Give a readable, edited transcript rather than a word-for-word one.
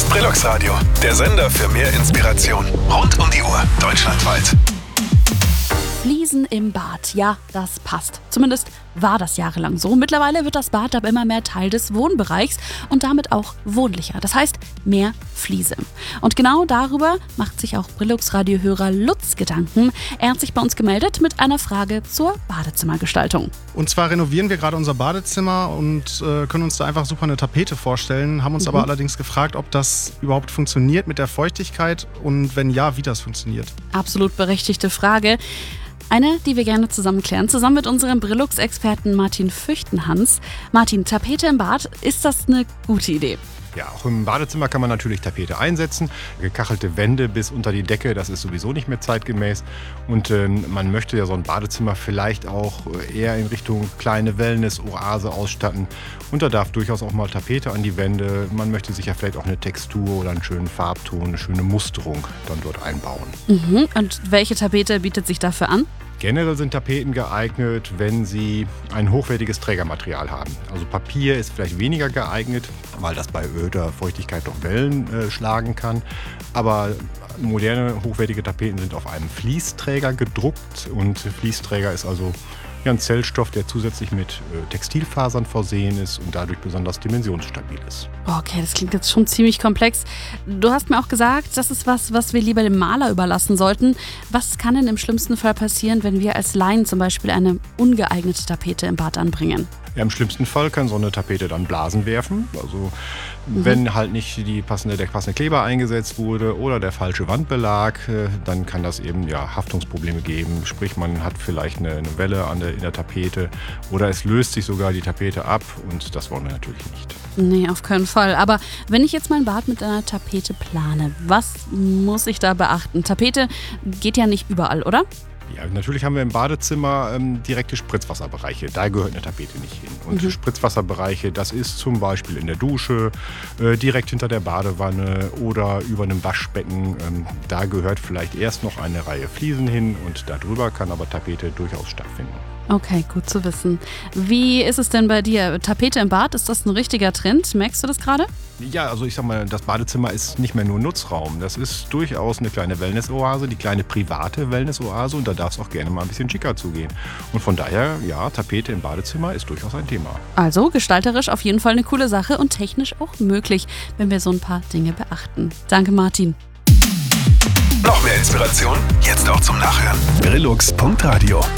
ist Brillux Radio, der Sender für mehr Inspiration. Rund um die Uhr, deutschlandweit. Fliesen im Bad, ja, das passt. Zumindest war das jahrelang so. Mittlerweile wird das Bad aber immer mehr Teil des Wohnbereichs und damit auch wohnlicher. Das heißt, mehr Fliese. Und genau darüber macht sich auch Brillux-Radio-Hörer Lutz Gedanken. Er hat sich bei uns gemeldet mit einer Frage zur Badezimmergestaltung. Und zwar renovieren wir gerade unser Badezimmer und können uns da einfach super eine Tapete vorstellen, haben uns aber allerdings gefragt, ob das überhaupt funktioniert mit der Feuchtigkeit und wenn ja, wie das funktioniert. Absolut berechtigte Frage. Eine, die wir gerne zusammen klären, zusammen mit unserem Brillux-Experten Martin Füchtenhans. Martin, Tapete im Bad, ist das eine gute Idee? Ja, auch im Badezimmer kann man natürlich Tapete einsetzen. Gekachelte Wände bis unter die Decke, das ist sowieso nicht mehr zeitgemäß. Und man möchte ja so ein Badezimmer vielleicht auch eher in Richtung kleine Wellness-Oase ausstatten. Und da darf durchaus auch mal Tapete an die Wände. Man möchte sich ja vielleicht auch eine Textur oder einen schönen Farbton, eine schöne Musterung dann dort einbauen. Und welche Tapete bietet sich dafür an? Generell sind Tapeten geeignet, wenn sie ein hochwertiges Trägermaterial haben. Also Papier ist vielleicht weniger geeignet, weil das bei erhöhter Feuchtigkeit doch Wellen schlagen kann. Aber moderne, hochwertige Tapeten sind auf einem Fließträger gedruckt. Und Fließträger ist also ein Zellstoff, der zusätzlich mit Textilfasern versehen ist und dadurch besonders dimensionsstabil ist. Okay, das klingt jetzt schon ziemlich komplex. Du hast mir auch gesagt, das ist was wir lieber dem Maler überlassen sollten. Was kann denn im schlimmsten Fall passieren, wenn wir als Laien zum Beispiel eine ungeeignete Tapete im Bad anbringen? Ja, im schlimmsten Fall kann so eine Tapete dann Blasen werfen. Also wenn halt nicht der passende Kleber eingesetzt wurde oder der falsche Wandbelag, dann kann das eben Haftungsprobleme geben. Sprich, man hat vielleicht eine Welle in der Tapete oder es löst sich sogar die Tapete ab und das wollen wir natürlich nicht. Nee, auf keinen Fall. Aber wenn ich jetzt mein Bad mit einer Tapete plane, was muss ich da beachten? Tapete geht ja nicht überall, oder? Ja, natürlich haben wir im Badezimmer direkte Spritzwasserbereiche. Da gehört eine Tapete nicht hin. Und Spritzwasserbereiche, das ist zum Beispiel in der Dusche, direkt hinter der Badewanne oder über einem Waschbecken. Da gehört vielleicht erst noch eine Reihe Fliesen hin und darüber kann aber Tapete durchaus stattfinden. Okay, gut zu wissen. Wie ist es denn bei dir? Tapete im Bad, ist das ein richtiger Trend? Merkst du das gerade? Ja, also ich sag mal, das Badezimmer ist nicht mehr nur Nutzraum. Das ist durchaus eine kleine Wellness-Oase, die kleine private Wellness-Oase und da darf es auch gerne mal ein bisschen schicker zugehen. Und von daher, ja, Tapete im Badezimmer ist durchaus ein Thema. Also gestalterisch auf jeden Fall eine coole Sache und technisch auch möglich, wenn wir so ein paar Dinge beachten. Danke, Martin. Noch mehr Inspiration? Jetzt auch zum Nachhören. Brillux.radio